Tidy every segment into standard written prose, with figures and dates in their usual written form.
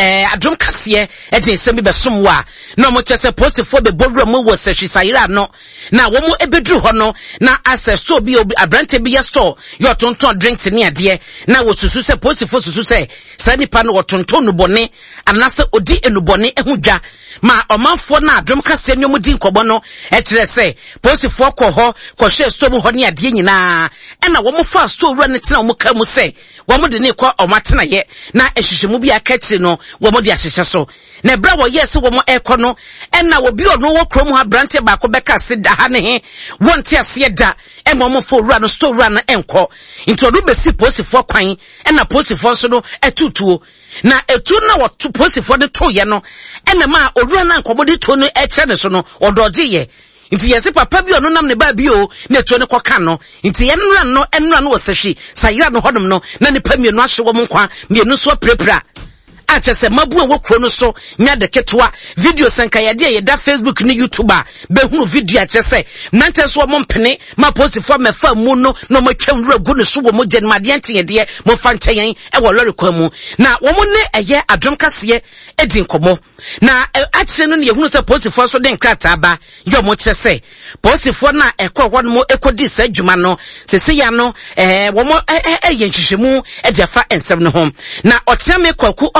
adom kase edin semi be som wa na mo chese posifo be bodro mo wo sehwisayira no na wo mo ebedru ho no na access to bi abrante bi ya store yo tonton drinks ni ade na wo susu se posifo susu se sa nipa no wo tonton no bone anase odi enubone ehudwa ma omanfo na adom kase nyom di nkobo no kire se posifo ko ho ko hwe store ho ni ade nyina na wo mo fa store ru ne tena wo mo ka mu se wo mo de ne ko o matena ye na ehwehwemu bi akatire no wo mo de ahyehye so na bra wo yes wo mo ekọ no na wo bi ono wo krom ha brante ba ko beka se da ha ne he wonte ase da mo mo fo ru no store ru na enko into odu besi posifo kwan na posifo so no etutuo na etu na wo posifo de to ye no na ma oru na nkomo de to no eche ne so no odoje ye inti yesi papa bi ono nam ne ba bi o na to ne koka no inti enra no wo sehwi sayira no hodom no na ne pa mienu ahye wo nkwa mienu so prepra atese mabu wo kro no so nya de ketwa video sanka yade ye da Facebook ni YouTuber be hunu video atese nante so mo mpene ma post for me fa mu no no mo twam ragu no so wo mo gen made ante de mo fa nchen e wo lori kwa mu na wo mo ne eye adom kase edin komo na akire no ne ye hunu se post for so den krata ba yo mo kire se post for na ekọ ho no mo ekodi sa adwuma no sese ya no wo mo ye nhwehwemu e de fa ensem no ho na otia me kwaku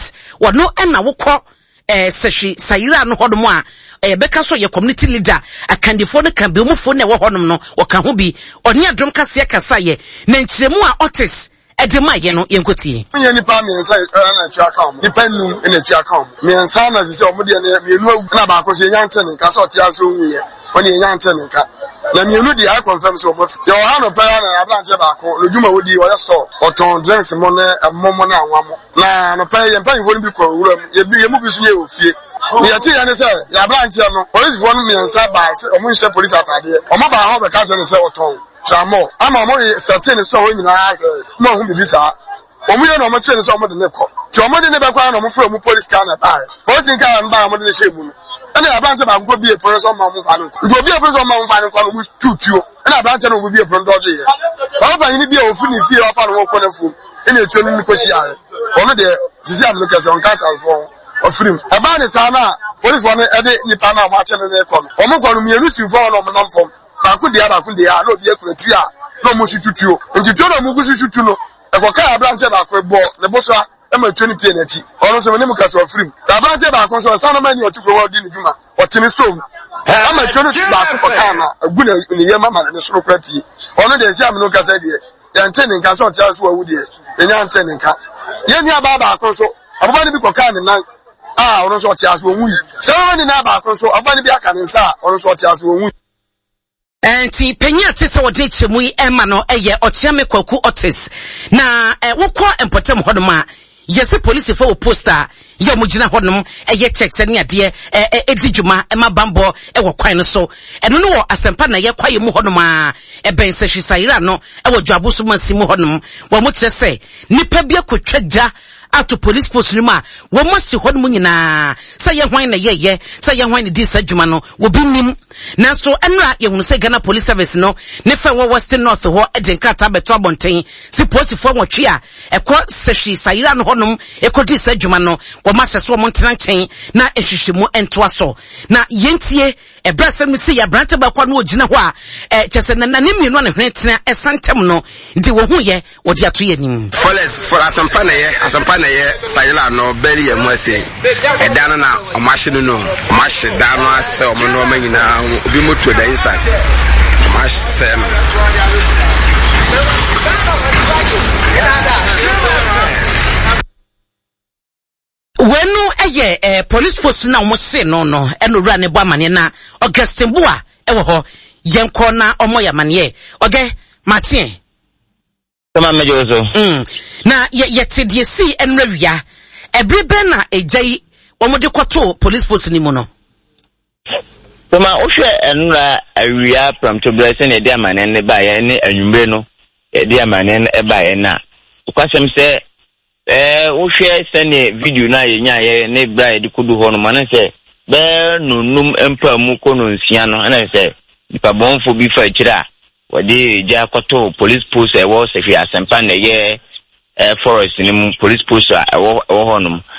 wano na wokọ sehwi sayira no hodomo a beka so ye community leader akandifo no kan be mufo na wo honom no woka ho bi oni adom kase kasa ye na nkyeremu a otis edema ye no yenkotie nya nipa me nsa na twa account nipa nu na twa account me nsa na se omode na me nu na ba ko se nya ntene ka so tia so hu ye oni nya ntene ka na me nu di I confirm so mo yo ha no pa na ablante ba ko lojuma wodi o store oton drinks mo na momo na anwamo na no pa ye mpa info ni bi ko wura ye bi ye mu bi so ye ofie me yati ya ne se ya ablante no police fo no me nsa ba se o mo nse police atade o mo ba ha be ka se oton Samo, ama mo certain so we nyina mo hu bibisa. Omu ye no mo chere so mo de ne ko. Ti o mo de ne be kwa no mo fra mu police car na ba. Police car na ba mo de ne shegu no. Ene abante ba go bi e police so ma mo fa no. Ndi obi e police so ma mo fa no kwa no mu tutuo. Ene abante no obi e police do je ye. O ba yin bi e ofu ni fie o fa no ko na fu. Ene etu ni ko shi aye. O no de sisi am no kase on ka transform. Ofrim. E ba ni sa na police won e de nipa na ma che ne ko. O mo kwa no mienu si fo no mo nam fom. Bakudia no bi ekuratu a no mo situtuo ntituo no mo gusutu no e ko ka ablante ba ko bo ne boso e ma 20 pie na ti ono so ne mu kase ofrim ta ablante ba ko so sa no mani otukro wa di ni djuma otimi storm e ma 20 ba ko ka na agu na ni ye mama ne so kra pie ono de si am no kase de ya ntene nka so tia so awu de enya ntene nka ye ni aba ba ko so ababa ni bi ko ka ni nan ono so tia so wu yi se woni na ba ko so ababa ni bi aka ni nsa ono so tia so wu enti penya te se wode chemu yi ema no eye otiame kwaku otis na wokọ empotem hodom a yesi police fo poster ye mugina hodom eye check se ne ade edijuma ema bambo wo kwan no so eno no wo asempa na ye kwaye mu hodom a ben se hwisayira no wo dwaboso mansimu hodom wo mo kire se nipa bia kwatwaja ato police post no ma wo mo si hodom nyina sa ye hwan na ye sa ye hwan ni di sadwuma no wo bi nim na so enra ye hunu se Ghana Police Service no ne fa wo Western North ho eden krata beto abonten si post fo nwotwe a ekọ sehwi sayira no honom ekodi sadwuma no wo ma hyeso mo ntenanten na ehwehwemu ento aso na yentie ebrasem se ya brante ba kwa no ogina ho a kyese na ne mienu na hwetena esantem no ndi wo hu ye wo de ato ye nim for asampa na ye sayira no beri ye mwese edana na o machine no o machine da no ase o no manyina obi moto da inside machine wenu eye police post na omo se no enura ne bo amane na Augustin Bua ewo ho yenko na omo yamane oge Martin Tama mejozo na yete de si enra wia ebrebe na ejai omo de kwato police post ni mu no Tama ohwe enra awia pramto blessing e de amane ne ba ye ne anwumre no e de amane e ba ye na kwasem se ohwe sene video na ye nya ye ne bra de kodu ho no man se be nunum empa mu kono nsia no na se nipa bonfo bi fa kira wade ja kwato police post e wo se fi asempa na ye forest ni police post e wo honum